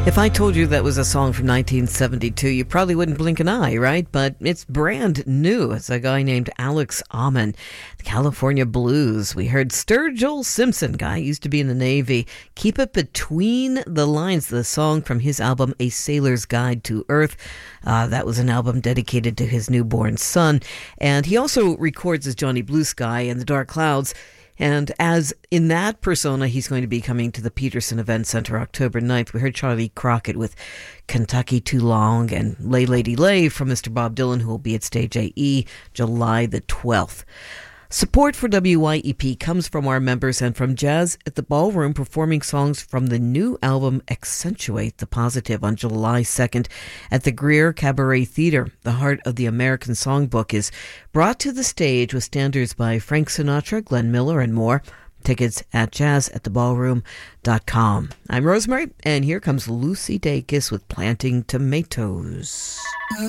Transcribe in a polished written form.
If I told you that was a song from 1972, you probably wouldn't blink an eye, right? But it's brand new. It's a guy named Alex Amon, the California Blues. We heard Sturgill Simpson, guy used to be in the Navy. Keep It Between the Lines, the song from his album A Sailor's Guide to Earth. That was an album dedicated to his newborn son. And he also records as Johnny Blue Sky and the Dark Clouds. And as in that persona, he's going to be coming to the Peterson Event Center October 9th. We heard Charlie Crockett with Kentucky Too Long and Lay Lady Lay from Mr. Bob Dylan, who will be at Stage AE July the 12th. Support for WYEP comes from our members and from Jazz at the Ballroom, performing songs from the new album Accentuate the Positive on July 2nd at the Greer Cabaret Theater. The heart of the American Songbook is brought to the stage with standards by Frank Sinatra, Glenn Miller, and more. Tickets at jazzattheballroom.com. I'm Rosemary, and here comes Lucy Dacus with Planting Tomatoes.